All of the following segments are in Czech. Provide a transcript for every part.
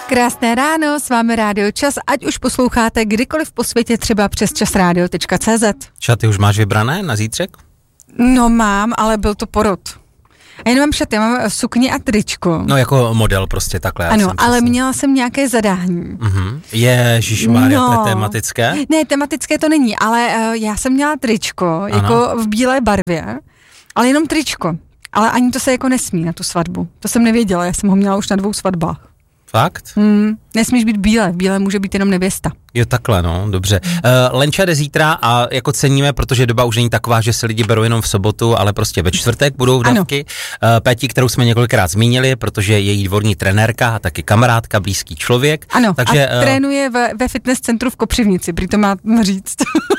Krásné ráno, s vámi Rádio Čas, ať už posloucháte kdykoliv po světě, třeba přes časradio.cz. Šaty už máš vybrané na zítřek? No mám, ale byl to porod. Já nemám šaty, mám sukni a tričko. No jako model prostě takhle. Ano, ale měla jsem nějaké zadání. Ježišmarja, to je tematické? Ne, tematické to není, ale já jsem měla tričko, jako v bílé barvě, ale jenom tričko. Ale ani to se jako nesmí na tu svatbu. To jsem nevěděla, já jsem ho měla už na 2 svatbách. Fakt? Nesmíš být bílé, v bílé může být jenom nevěsta. Jo, takhle, no, dobře. Lenča jde zítra a jako ceníme, protože doba už není taková, že se lidi berou jenom v sobotu, ale prostě ve čtvrtek budou dávky. Péti, kterou jsme několikrát zmínili, protože je její dvorní trenérka a taky kamarádka, blízký člověk. Ano, takže, a trénuje ve fitness centru v Kopřivnici, prý to má říct.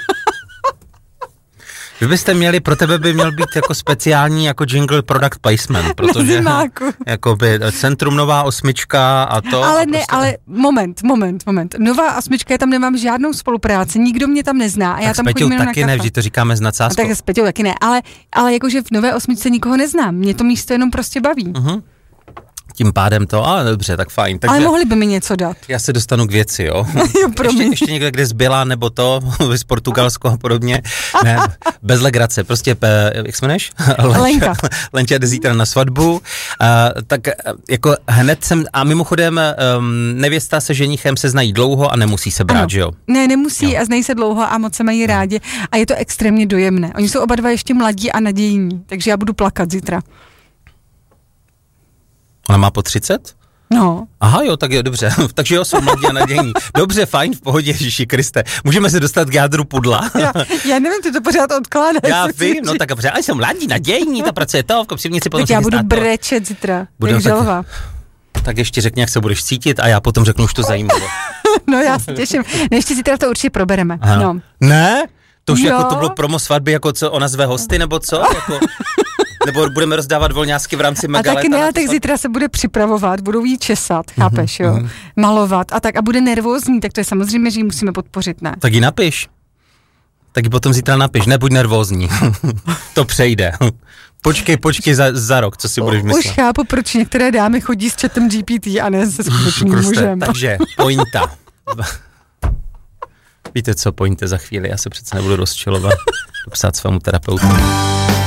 Vy byste měli, pro tebe by měl být jako speciální jako jingle product placement, protože jakoby Centrum Nová 8 a to. Ale ne, ale moment. Nová 8, já tam nemám žádnou spolupráci, nikdo mě tam nezná. A já tam chodím jenom taky ne, vždy to říkáme s nadsázkou. Tak s Peťou taky ne, ale jakože v Nové 8 nikoho neznám, mě to místo jenom prostě baví. Tím pádem to, ale dobře, tak fajn. Takže ale mohli by mi něco dát. Já se dostanu k věci, jo. ještě někde, kde zbyla, nebo to, z Portugalsko a podobně. Ne, bez legrace, prostě, jak se jmenuješ? Lenka. Lenča jde zítra na svatbu, tak jako hned jsem, a mimochodem nevěsta se ženichem se znají dlouho a nemusí se brát, že jo? Ne, nemusí a znají se dlouho a moc se mají rádi a je to extrémně dojemné. Oni jsou oba dva ještě mladí a nadějní, takže já budu plakat zítra. Ona má po 30? No. Aha, jo, tak jo, dobře. Takže jo, jsou mladí a nadějní. Dobře, fajn, v pohodě, Ježíši Kriste. Můžeme se dostat k jádru pudla. Já nevím, ty to pořád odkládáš. Já vím, no tak dobře, ale jsou mladí, nadějní, to pracuje to, v Kopřivnici potom. Tak já budu brečet zítra, jak želva. Tak ještě řekni, jak se budeš cítit a já potom řeknu už to zajímavé. No já se těším. Ještě zítra to určitě probereme. No. Ne? To už jako to bylo promo svatby, jako co ona zve hosty, nebo co? Jako... Nebo budeme rozdávat volňásky v rámci Megaleta? A taky ne, tak zítra se bude připravovat, budou jí česat, chápeš, jo? Malovat a tak a bude nervózní, tak to je samozřejmě, že ji musíme podpořit, ne? Tak ji napiš. Tak ji potom zítra napiš, nebuď nervózní. To přejde. Počkej za rok, co si budeš myslet. Už chápu, proč některé dámy chodí s chatem GPT a ne se skutečným mužem. Takže pointa. Víte co, pointe za chvíli, já se přece nebudu rozčilovat, psát svému terapeutu.